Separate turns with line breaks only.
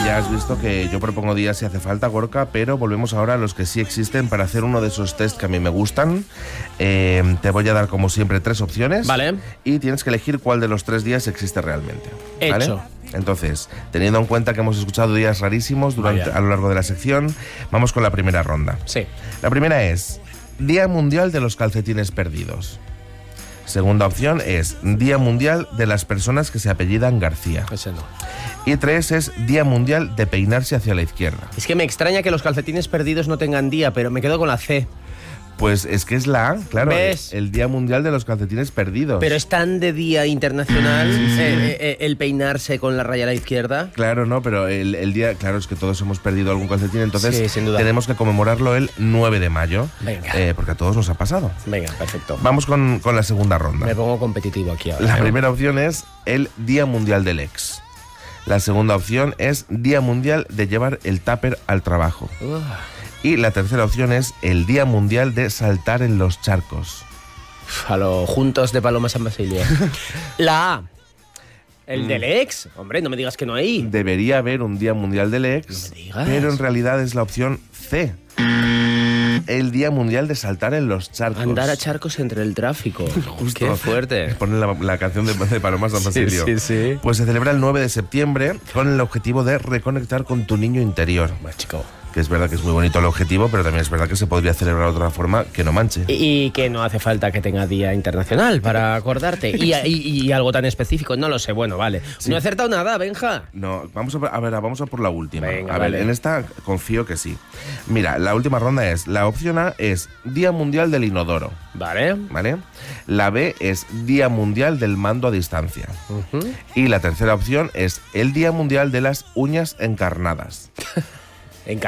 ya has visto que yo propongo días si hace falta, Gorka, pero volvemos ahora a los que sí existen para hacer uno de esos test que a mí me gustan. Te voy a dar, como siempre, 3 opciones.
Vale.
Y tienes que elegir cuál de los 3 días existe realmente. ¿Vale?
Hecho.
Entonces, teniendo en cuenta que hemos escuchado días rarísimos a lo largo de la sección, vamos con la primera ronda.
Sí.
La primera es Día Mundial de los Calcetines Perdidos. Segunda opción es Día Mundial de las personas que se apellidan García.
Ese no.
Y 3 es Día Mundial de peinarse hacia la izquierda.
Es que me extraña que los calcetines perdidos no tengan día, pero me quedo con la C.
Pues es que es la A, claro,
¿Ves?
el Día Mundial de los Calcetines Perdidos.
Pero es tan de día internacional el peinarse con la raya a la izquierda.
Claro, no, pero el día, claro, es que todos hemos perdido algún calcetín, entonces
Sí, sin duda.
tenemos que conmemorarlo el 9 de mayo.
Venga.
Porque a todos nos ha pasado.
Venga, perfecto.
Vamos con la segunda ronda.
Me pongo competitivo aquí ahora.
La primera opción es el Día Mundial del Ex. La segunda opción es Día Mundial de llevar el tupper al trabajo. Y la tercera opción es el Día Mundial de saltar en los charcos.
A los juntos de Paloma San Basilio. La A. El del ex. Hombre, no me digas que no hay.
Debería haber un Día Mundial del Ex,
No me digas.
pero en realidad es la opción C. El Día Mundial de saltar en los charcos.
Andar a charcos entre el tráfico.
Justo.
Qué fuerte.
Ponen la canción de Paloma San Basilio.
sí.
Pues se celebra el 9 de septiembre con el objetivo de reconectar con tu niño interior.
Bueno, chico.
Que es verdad que es muy bonito el objetivo, pero también es verdad que se podría celebrar de otra forma que no manche.
Y que no hace falta que tenga día internacional para acordarte. Y algo tan específico, no lo sé. Bueno, vale.
Sí.
No he acertado nada, Benja.
No, vamos a por la última.
Venga,
a ver,
vale.
en esta confío que sí. Mira, la última ronda es, la opción A es Día Mundial del Inodoro,
Vale.
¿vale? La B es Día Mundial del Mando a Distancia. Y la tercera opción es el Día Mundial de las Uñas Encarnadas.